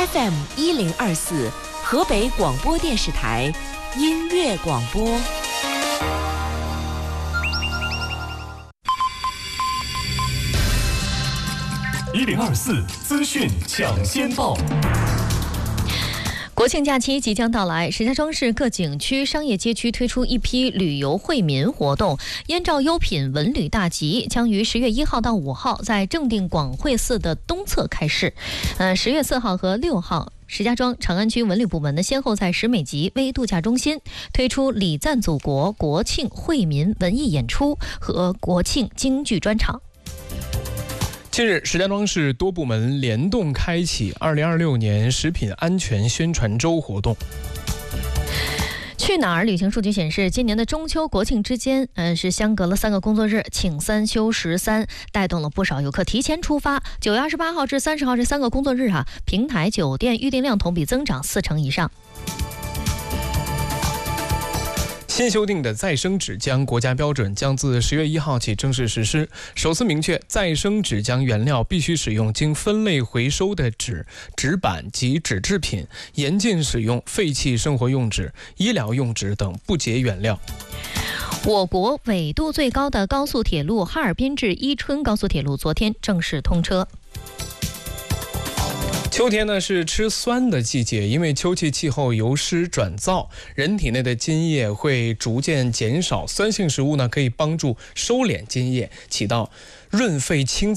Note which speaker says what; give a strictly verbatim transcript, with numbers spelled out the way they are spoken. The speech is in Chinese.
Speaker 1: F M 一零二四，河北广播电视台音乐广播。
Speaker 2: 一零二四资讯抢先报。
Speaker 3: 国庆假期即将到来，石家庄市各景区、商业街区推出一批旅游惠民活动。燕赵优品文旅大集将于十月一号到五号在正定广惠寺的东侧开市。呃，十月四号和六号。石家庄长安区文旅部门呢，先后在石美集微度假中心推出礼赞祖国国庆惠民文艺演出和国庆京剧专场。
Speaker 4: 近日，石家庄市多部门联动开启二零二六年食品安全宣传周活动。
Speaker 3: 去哪儿旅行数据显示，今年的中秋国庆之间，嗯，是相隔了三个工作日，请三休十三，带动了不少游客提前出发。九月二十八号至三十号这三个工作日啊，平台酒店预订量同比增长四成以上。
Speaker 4: 新修订的再生纸浆国家标准将自十月一号起正式实施，首次明确再生纸浆原料必须使用经分类回收的纸、纸板及纸制品，严禁使用废弃生活用纸、医疗用纸等不洁原料。
Speaker 3: 我国纬度最高的高速铁路哈尔滨至伊春高速铁路昨天正式通车。
Speaker 4: 秋天呢是吃酸的季节，因为秋季气候由湿转燥，人体内的津液会逐渐减少，酸性食物呢可以帮助收敛津液，起到润肺清